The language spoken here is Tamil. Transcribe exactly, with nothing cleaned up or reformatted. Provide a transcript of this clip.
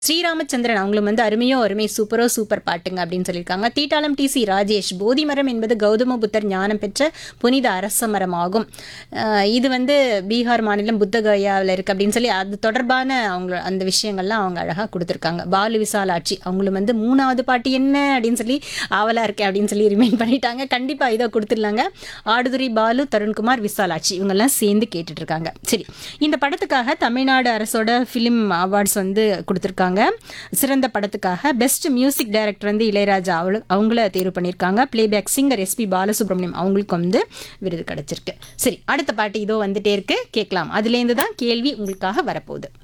ஸ்ரீராமச்சந்திரன் அவங்களும் வந்து அருமையோ அருமை சூப்பரோ சூப்பர் பாட்டுங்க அப்படின்னு சொல்லியிருக்காங்க. தீட்டாளம் டி சி ராஜேஷ், போதி மரம் என்பது கௌதம புத்தர் ஞானம் பெற்ற புனித அரச மரம் ஆகும். அஹ் இது வந்து பீகார் மாநிலம் புத்தகயாவில் இருக்குது அப்படின்னு சொல்லி அது தொடர்பான அவங்க அந்த விஷயங்கள்லாம் அவங்க அழகாக கொடுத்துருக்காங்க. பாலு விசாலாட்சி அவங்களும் வந்து மூணாவது பாட்டு என்ன அப்படின்னு சொல்லி ஆவலாக இருக்கேன் அப்படின்னு சொல்லி ரிமைண்ட் பண்ணிட்டாங்க. கண்டிப்பாக இதோ கொடுத்துடலாங்க. ஆடுதுறை பாலு, தருண்குமார், விசாலாட்சி இவங்கெல்லாம் சேர்ந்து கேட்டுட்டு இருக்காங்க. சரி, இந்த படத்துக்காக தமிழ்நாடு அரசோட ஃபிலிம் அவார்ட்ஸ் வந்து கொடுத்துருக்காங்க. சிறந்த படத்துக்காக பெஸ்ட் மியூசிக் டைரக்டர் வந்து இளையராஜா அவளு அவங்கள தேர்வு பண்ணியிருக்காங்க. பிளேபேக் சிங்கர் எஸ்பி பாலசுப்ரமணியம் அவங்களுக்கு வந்து விருது கிடைச்சிருக்கு. சரி, அடுத்த பாட்டு இதோ வந்துட்டே இருக்கு, கேட்கலாம். அதுலேருந்து தான் கேள்வி உங்களுக்காக வரப்போகுது.